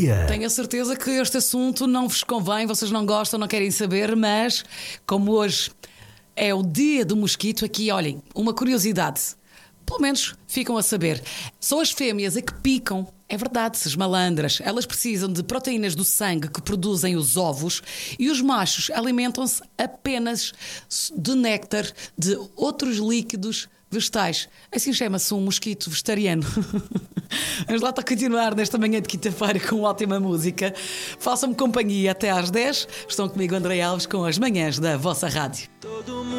dia. Tenho a certeza que este assunto não vos convém, vocês não gostam, não querem saber, mas como hoje é o dia do mosquito, aqui, olhem, uma curiosidade. Pelo menos ficam a saber. São as fêmeas a que picam. É verdade, as malandras. Elas precisam de proteínas do sangue que produzem os ovos e os machos alimentam-se apenas de néctar de outros líquidos vegetais. Assim chama-se um mosquito vegetariano. Vamos lá para continuar nesta manhã de quinta-feira com ótima música. Façam-me companhia até às 10. Estão comigo André Alves com as manhãs da vossa rádio.